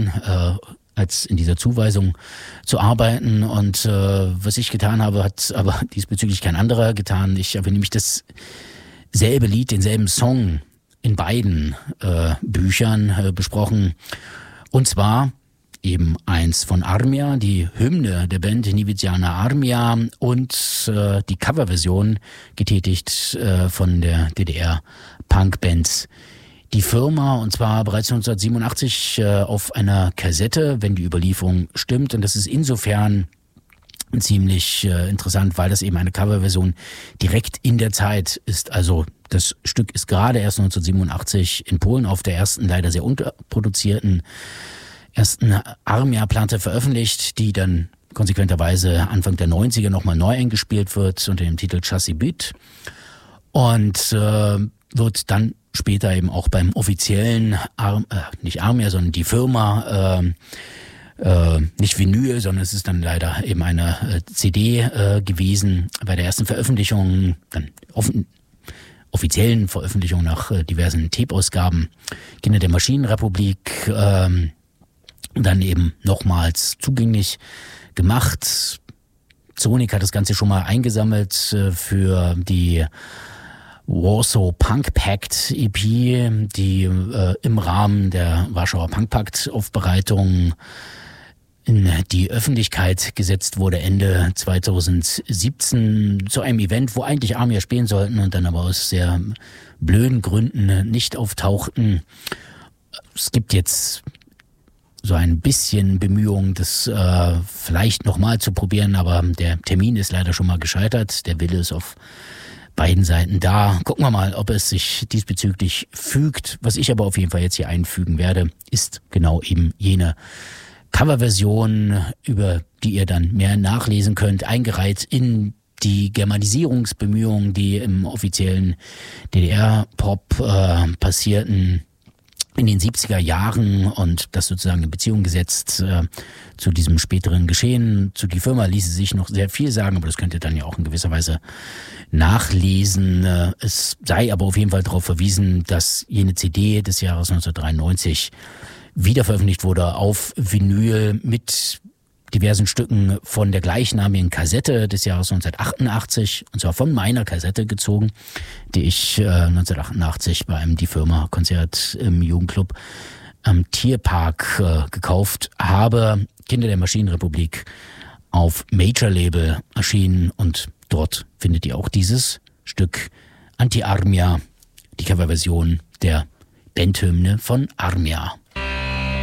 als in dieser Zuweisung zu arbeiten. Und was ich getan habe, hat aber diesbezüglich kein anderer getan. Ich habe nämlich dasselbe Lied, denselben Song in beiden Büchern besprochen. Und zwar eben eins von Armia, die Hymne der Band Niviziana Armia, und die Coverversion getätigt von der DDR-Punkband Die Firma, und zwar bereits 1987 auf einer Kassette, wenn die Überlieferung stimmt. Und das ist insofern ziemlich interessant, weil das eben eine Coverversion direkt in der Zeit ist. Also das Stück ist gerade erst 1987 in Polen auf der ersten, leider sehr unterproduzierten ersten Armia-Platte veröffentlicht, die dann konsequenterweise Anfang der 90er nochmal neu eingespielt wird unter dem Titel Chassis Beat und wird dann später eben auch beim offiziellen, nicht Armia, sondern die Firma, nicht Vinyl, sondern es ist dann leider eben eine CD gewesen, bei der ersten Veröffentlichung, dann offiziellen Veröffentlichung nach diversen Tape-Ausgaben, Kinder der Maschinenrepublik, dann eben nochmals zugänglich gemacht. Sonic hat das Ganze schon mal eingesammelt für die Warsaw Punk Pact EP, die im Rahmen der Warschauer Punk Pact Aufbereitung in die Öffentlichkeit gesetzt wurde Ende 2017 zu einem Event, wo eigentlich Armia spielen sollten und dann aber aus sehr blöden Gründen nicht auftauchten. Es gibt jetzt so ein bisschen Bemühungen, das vielleicht nochmal zu probieren, aber der Termin ist leider schon mal gescheitert. Der Wille ist auf beiden Seiten da. Gucken wir mal, ob es sich diesbezüglich fügt. Was ich aber auf jeden Fall jetzt hier einfügen werde, ist genau eben jene Coverversion, über die ihr dann mehr nachlesen könnt, eingereiht in die Germanisierungsbemühungen, die im offiziellen DDR-Pop passierten in den 70er Jahren und das sozusagen in Beziehung gesetzt zu diesem späteren Geschehen. Zu Die Firma ließe sich noch sehr viel sagen, aber das könnt ihr dann ja auch in gewisser Weise nachlesen. Es sei aber auf jeden Fall darauf verwiesen, dass jene CD des Jahres 1993 wiederveröffentlicht wurde auf Vinyl mit diversen Stücken von der gleichnamigen Kassette des Jahres 1988, und zwar von meiner Kassette gezogen, die ich 1988 bei einem Die Firma Konzert im Jugendclub am Tierpark gekauft habe. Kinder der Maschinenrepublik auf Major Label erschienen, und dort findet ihr auch dieses Stück Anti-Armia, die Coverversion der Bandhymne von Armia.